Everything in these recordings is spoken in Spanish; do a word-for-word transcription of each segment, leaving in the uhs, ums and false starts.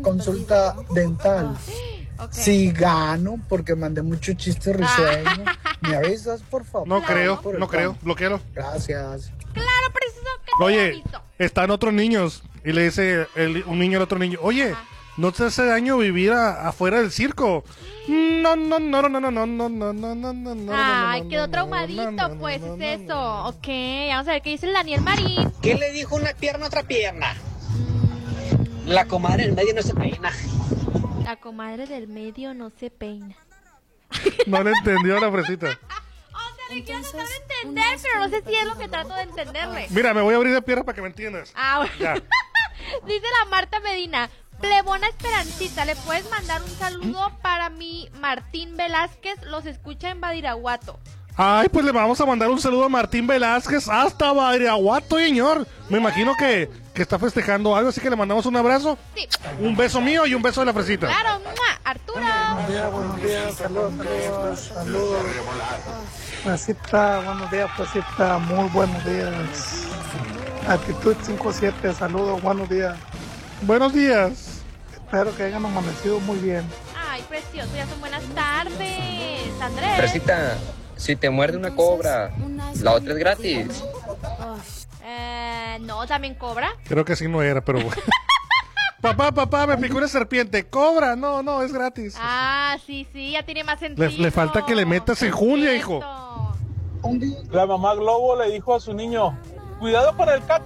consulta dental. Okay. Si gano, porque mandé muchos chistes risueños, ¿me avisas, por favor? No creo, no creo, bloquealo. Gracias. Claro, preciso que Oye, te aviso. Están otros niños y le dice el, un niño al otro niño, oye, ajá, ¿no te hace daño vivir a, afuera del circo? No, no, no, no, no, no, no, no, no, no, no, no, no. Ay, quedó no, traumadito, no, no, pues, no, no, es no, eso. no. Ok, vamos a ver qué dice el Daniel Marín. ¿Qué le dijo una pierna a otra pierna? La comadre del medio no se peina. La comadre del medio no se peina. No le entendió la fresita. O sea, le quiero tratar de entender, pero no sé si es lo que trato de entenderle. Mira, me voy a abrir de pierna para que me entiendas. Ah, bueno. Ya. Dice la Marta Medina, plebona Esperancita, ¿le puedes mandar un saludo para mi Martín Velázquez? Los escucha en Badiraguato. Ay, pues le vamos a mandar un saludo a Martín Velázquez hasta Badiraguato, señor. Me imagino que, que está festejando algo, así que le mandamos un abrazo. Sí. Un beso mío y un beso de la fresita. Claro, ¡mua! Arturo. Buenos días, buenos días, saludos, saludos, saludos. Fresita, buenos días, Fresita, muy buenos días. Actitud cinco siete, saludos, buenos días. Buenos días. Espero que hayan amanecido muy bien. Ay, precioso, ya son buenas tardes. Andrés. Fresita, si te muerde una cobra, la otra es gratis. Eh, no, también cobra. Creo que sí no era, pero bueno. Papá, papá, me picó una serpiente. Cobra, no, no, es gratis. Ah, sí, sí, ya tiene más sentido. Le, le falta que le metas en Julia, hijo. La mamá Globo le dijo a su niño, cuidado con el cat.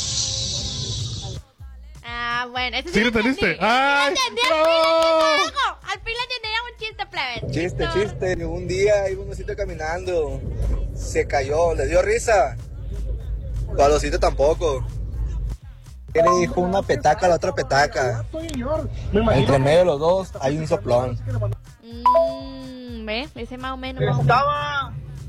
Ah, bueno, ese sí, ¿Sí lo lo entendiste? entendí. ¡Ay! ¡Sí lo entendí! ¡No! Al fin le entendía un chiste, plebe. Chiste, chiste. Un día iba un osito caminando, se cayó, le dio risa. Al osito tampoco. ¿Qué le dijo una petaca a la otra petaca? Entre medio de los dos hay un soplón. Mmm, ve, ese más o menos. Más o menos. Estaba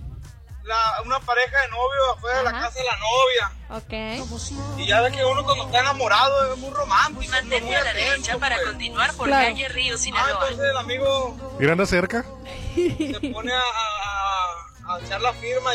la, una pareja de novios afuera de la casa de la novia. Ok. Y ya ve que uno cuando está enamorado es muy romántico. Mantente muy a la atento, derecha para pues. continuar por Claro. calle Río Ah, Sinaloa. entonces el amigo Mira, anda cerca. se pone a, a, a echar la firma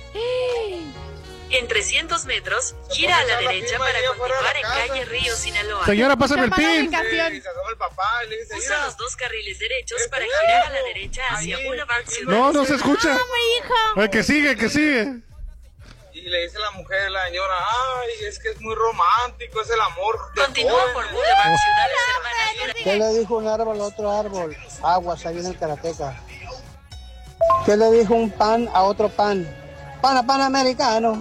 ahí. En trescientos metros, gira a la derecha para continuar en calle Río Sinaloa. Señora, pásame el Llamada pin. ubicación. Y se asoma el papá y le dice, Usa mira, los dos carriles derechos Este para es girar a hijo. la derecha hacia Ahí. Boulevard Ciudad. No, no se escucha. ¡No, mi hijo! Ay, que sigue, que sigue. y le dice la mujer, la señora, ay, es que es muy romántico, es el amor de Continúa por jóvenes". Boulevard Ciudades Hermanas. ¿Qué le dijo un árbol a otro árbol? Aguas, ahí viene el karateca. ¿Qué le dijo un pan a otro pan? Pana, pan americano.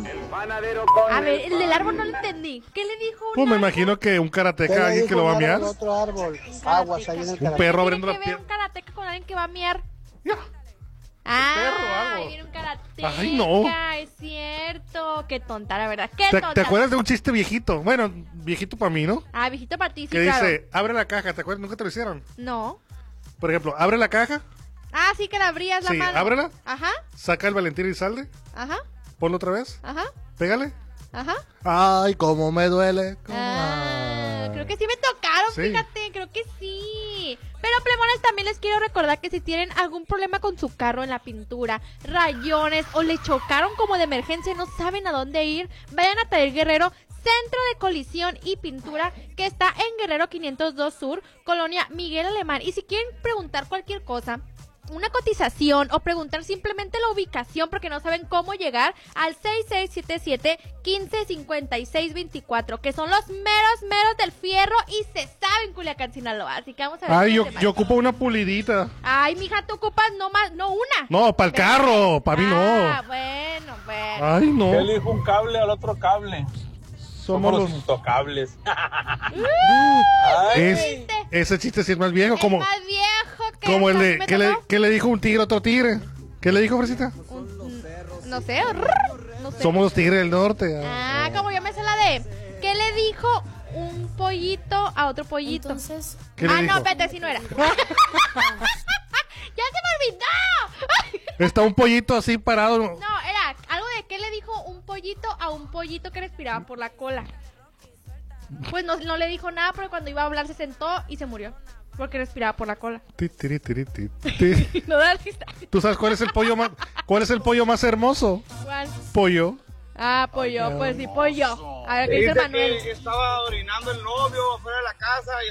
A ver, el del árbol no lo entendí. ¿Qué le dijo un Pues me árbol? imagino que un ¿Qué karateca, le alguien dijo que lo va a un mear. árbol a otro árbol? Aguas, ahí viene el Un karateca. perro Tiene abriendo que la ver pierna. un karateca con alguien que va a miar. Ya. Ah, perro, algo. ahí viene un karateca. Ay, no. Es cierto. Qué tonta, la verdad. Qué ¿Te, tonta. te acuerdas de un chiste viejito? Bueno, viejito para mí, ¿no? Ah, viejito para ti, sí, Que claro. dice, abre la caja. ¿Te acuerdas? ¿Nunca te lo hicieron? No. Por ejemplo, abre la caja, Ah, sí que la abrías la Sí, mano. ábrela. Ajá, saca el Valentín Elizalde, ajá, ponlo otra vez, ajá, pégale. ajá. Ay, cómo me duele. cómo- Ah, creo que sí me tocaron, Sí. fíjate, creo que sí. Pero plemones, también les quiero recordar que si tienen algún problema con su carro en la pintura, rayones o le chocaron como de emergencia y no saben a dónde ir, vayan a Taller Guerrero, Centro de Colisión y Pintura, que está en Guerrero quinientos dos Sur, Colonia Miguel Alemán. Y si quieren preguntar cualquier cosa, una cotización o preguntar simplemente la ubicación porque no saben cómo llegar, al seis seis siete siete, uno cinco cinco seis dos cuatro, que son los meros meros del fierro y se saben Culiacán, Sinaloa. Así que vamos a ver. Ay, si yo, les va. yo ocupo una pulidita. Ay, mija, tú ocupas no más, no una. No, para el carro, para mí Ah, no. bueno, bueno. Ay, ¿Qué no. le dijo un cable al otro cable? Somos Somos los... los intocables. Es- ese chiste sí es más viejo, Es como, más viejo que como el eso, de... ¿me ¿qué le, tocó? qué le dijo un tigre a otro tigre? ¿Qué le dijo, Fresita? Un- no sé, no sé. Somos los tigres del norte. Ah, como yo me sé la de... ¿Qué le dijo un pollito a otro pollito? Entonces, ¿Qué le Ah, dijo? no, espérate, así no era. ¡Ya se me olvidó! Está un pollito así parado. No, era algo de qué le dijo un pollito a un pollito que respiraba por la cola. Pues no, no le dijo nada, pero cuando iba a hablar se sentó y se murió. Porque respiraba por la cola. Ti, tiri, tiri, ti, ti. No da risa. ¿Tú sabes cuál es el pollo más, cuál es el pollo más hermoso? ¿Cuál? Pollo. Ah, pollo, pues sí, pollo. A ver, ¿qué dice Dice Manuel? que estaba orinando el novio afuera de la casa y